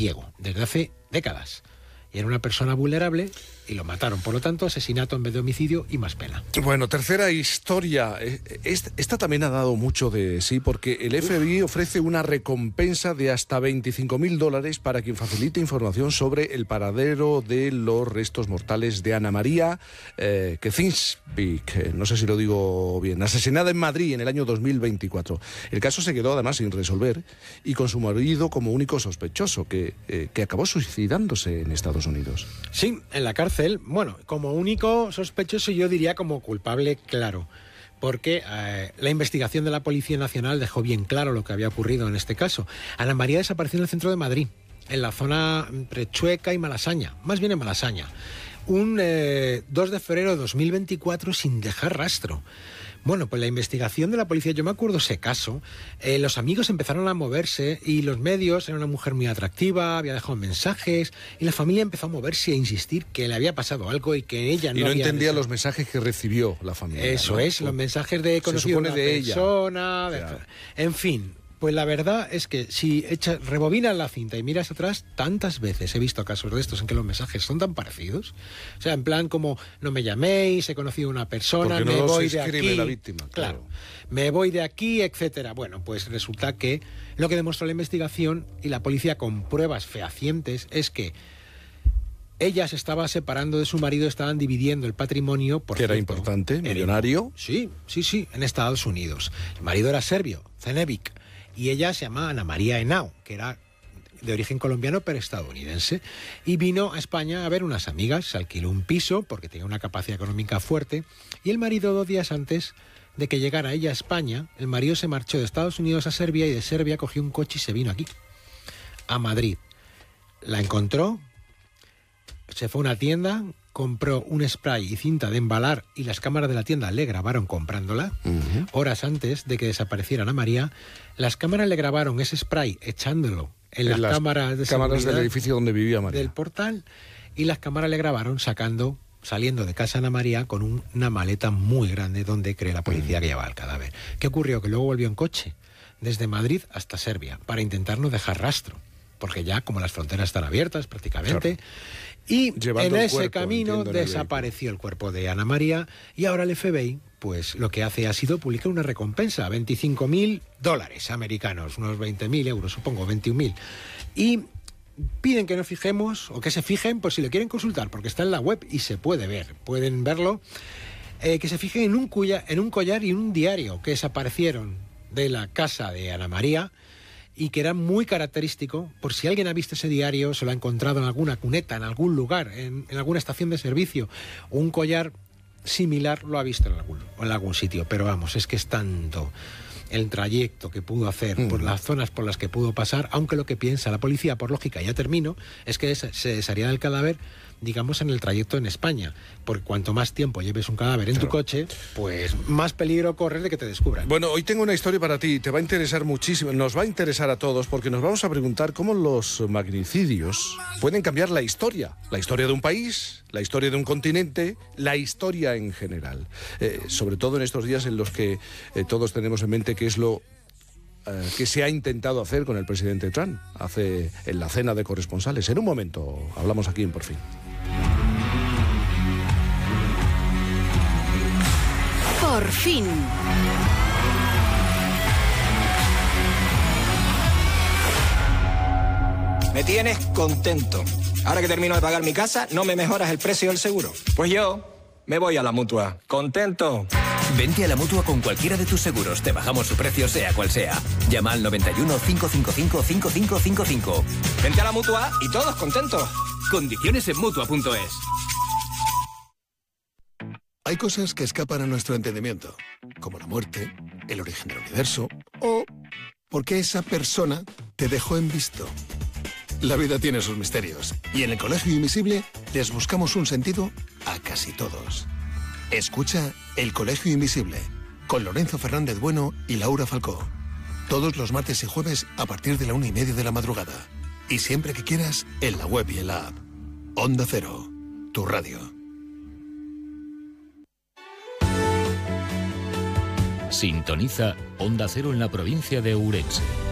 ciego desde hace décadas. Y era una persona vulnerable y lo mataron. Por lo tanto, asesinato en vez de homicidio y más pena. Bueno, tercera historia. Esta también ha dado mucho de sí, porque el FBI ofrece una recompensa de hasta $25.000 para quien facilite información sobre el paradero de los restos mortales de Ana María Kędzierski, no sé si lo digo bien, asesinada en Madrid en el año 2024. El caso se quedó además sin resolver y con su marido como único sospechoso, que acabó suicidándose en Estados Unidos. Sí, en la cárcel. Bueno, como único sospechoso, yo diría como culpable, claro, porque la investigación de la Policía Nacional dejó bien claro lo que había ocurrido en este caso. Ana María desapareció en el centro de Madrid, en la zona entre Chueca y Malasaña, más bien en Malasaña, un 2 de febrero de 2024 sin dejar rastro. Bueno, pues la investigación de la policía, yo me acuerdo ese caso, los amigos empezaron a moverse y los medios, era una mujer muy atractiva, había dejado mensajes y la familia empezó a moverse y a insistir que le había pasado algo y que ella no había... Y no entendía los mensajes que recibió la familia. Eso, ¿no? Es, los mensajes de conocido de una persona, claro. En fin... Pues la verdad es que si rebobinas la cinta y miras atrás, tantas veces he visto casos de estos en que los mensajes son tan parecidos. O sea, en plan como, no me llaméis, he conocido a una persona, porque no me voy de aquí. La víctima, claro, me voy de aquí, etcétera. Bueno, pues resulta que lo que demostró la investigación y la policía con pruebas fehacientes es que ella se estaba separando de su marido, estaban dividiendo el patrimonio. Por que era importante, millonario. Sí, en Estados Unidos. El marido era serbio, Cenevic. Y ella se llama Ana María Henao, que era de origen colombiano pero estadounidense, y vino a España a ver unas amigas, se alquiló un piso porque tenía una capacidad económica fuerte, y el marido 2 días antes de que llegara ella a España, el marido se marchó de Estados Unidos a Serbia y de Serbia cogió un coche y se vino aquí, a Madrid. La encontró, se fue a una tienda, compró un spray y cinta de embalar y las cámaras de la tienda le grabaron comprándola. Horas antes de que desapareciera Ana María, las cámaras le grabaron ese spray echándolo en las cámaras del edificio donde vivía María. Del portal, y las cámaras le grabaron saliendo de casa Ana María con una maleta muy grande donde cree la policía que llevaba el cadáver. ¿Qué ocurrió? Que luego volvió en coche desde Madrid hasta Serbia para intentar no dejar rastro, porque ya como las fronteras están abiertas prácticamente... Claro. Y en ese camino desapareció el cuerpo de Ana María y ahora el FBI, pues lo que hace ha sido publicar una recompensa, $25.000 americanos, unos 20.000 euros, supongo, 21.000. Y piden que nos fijemos, o que se fijen, por si lo quieren consultar, porque está en la web y se puede ver, pueden verlo, que se fijen en un collar y un diario que desaparecieron de la casa de Ana María, y que era muy característico, por si alguien ha visto ese diario, se lo ha encontrado en alguna cuneta, en algún lugar, en alguna estación de servicio, un collar similar lo ha visto en algún sitio, pero vamos, es que es tanto el trayecto que pudo hacer por las zonas por las que pudo pasar, aunque lo que piensa la policía, por lógica, ya termino, es que se desharía del cadáver, digamos, en el trayecto en España, porque cuanto más tiempo lleves un cadáver en tu coche, pues más peligro corres de que te descubran. Bueno, hoy tengo una historia para ti, te va a interesar muchísimo, nos va a interesar a todos, porque nos vamos a preguntar cómo los magnicidios pueden cambiar la historia de un país, la historia de un continente, la historia en general, sobre todo en estos días en los que todos tenemos en mente qué es lo que se ha intentado hacer con el presidente Trump en la cena de corresponsales. En un momento hablamos aquí en Por Fin. Por fin. Me tienes contento. Ahora que termino de pagar mi casa, ¿no me mejoras el precio del seguro? Pues yo me voy a la Mutua. ¿Contento? Vente a la Mutua con cualquiera de tus seguros. Te bajamos su precio, sea cual sea. Llama al 91 555 5555. Vente a la Mutua y todos contentos. Condiciones en Mutua.es. Hay cosas que escapan a nuestro entendimiento, como la muerte, el origen del universo o por qué esa persona te dejó en visto. La vida tiene sus misterios y en el Colegio Invisible les buscamos un sentido a casi todos. Escucha El Colegio Invisible con Lorenzo Fernández Bueno y Laura Falcó. Todos los martes y jueves a partir de la 1:30 de la madrugada. Y siempre que quieras, en la web y en la app. Onda Cero, tu radio. Sintoniza Onda Cero en la provincia de Ourense.